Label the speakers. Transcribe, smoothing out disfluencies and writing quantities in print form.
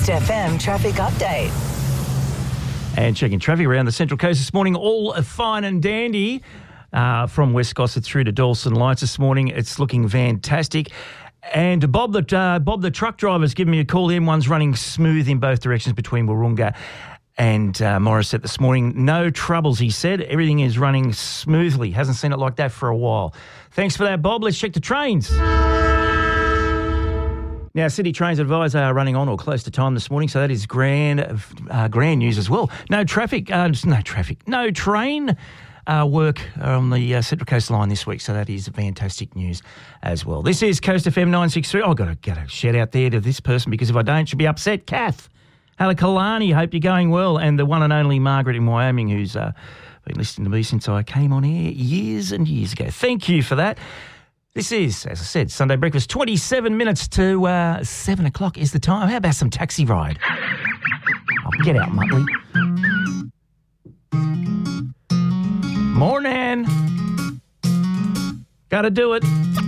Speaker 1: Coast FM traffic update.
Speaker 2: And checking traffic around the Central Coast this morning, all fine and dandy. From West Gosford through to Dawson Lights this morning, it's looking fantastic. And Bob the truck driver's given me a call. The M1's running smooth in both directions between Wahroonga and Morisset this morning. No troubles, he said. Everything is running smoothly. Hasn't seen it like that for a while. Thanks for that, Bob. Let's check the trains. Now, City Trains advise they are running on or close to time this morning, so that is grand news as well. No train work on the Central Coast line this week, so that is fantastic news as well. This is Coast FM 963. I've got to get a shout out there to this person, because if I don't, she'll be upset. Kath Halakalani, hope you're going well. And the one and only Margaret in Wyoming, who's been listening to me since I came on air years and years ago. Thank you for that. This is, as I said, Sunday Breakfast. 27 minutes to 7 o'clock is the time. How about some taxi ride? Oh, get out, Muttley. Morning. Gotta do it.